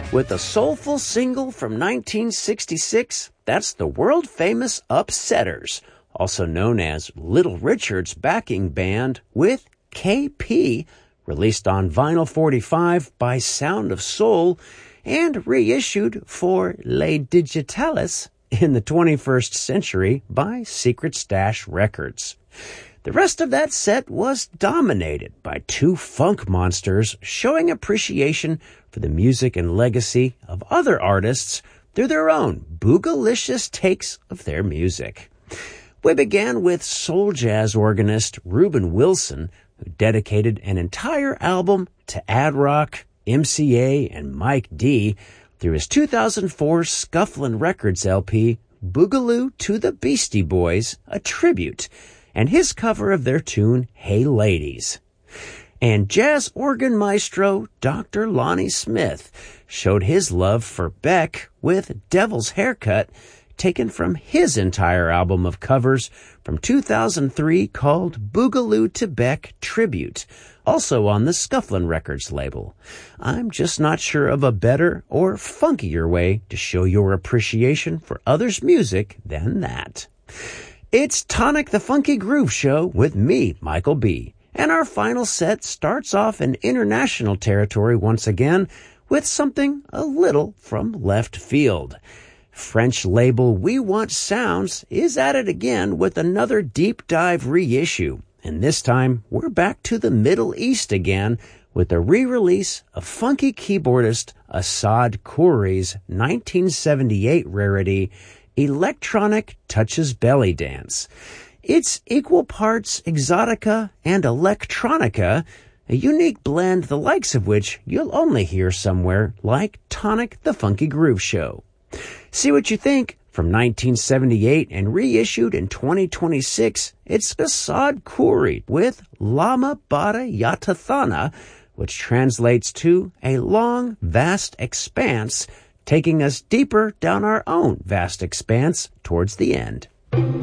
With a soulful single from 1966, that's the world-famous Upsetters, also known as Little Richard's backing band with KP, released on Vinyl 45 by Sound of Soul and reissued for Les Digitales in the 21st century by Secret Stash Records. The rest of that set was dominated by two funk monsters showing appreciation for the music and legacy of other artists through their own boogalicious takes of their music. We began with soul jazz organist Reuben Wilson, who dedicated an entire album to Ad Rock, MCA, and Mike D through his 2004 Scufflin' Records LP, Boogaloo to the Beastie Boys, a tribute, and his cover of their tune, Hey Ladies. And jazz organ maestro Dr. Lonnie Smith showed his love for Beck with Devil's Haircut, taken from his entire album of covers from 2003 called Boogaloo to Beck Tribute, also on the Scufflin' Records label. I'm just not sure of a better or funkier way to show your appreciation for others' music than that. It's Tonic the Funky Groove Show with me, Michael B. And our final set starts off in international territory once again with something a little from left field. French label We Want Sounds is at it again with another deep dive reissue. And this time, we're back to the Middle East again with a re-release of funky keyboardist Asad Khouri's 1978 rarity, Electronic Touches Belly Dance. It's equal parts exotica and electronica, a unique blend the likes of which you'll only hear somewhere like Tonic the Funky Groove Show. See what you think. From 1978 and reissued in 2026, it's Asad Khouri with Lama Bada Yatathana, which translates to a long, vast expanse, taking us deeper down our own vast expanse towards the end.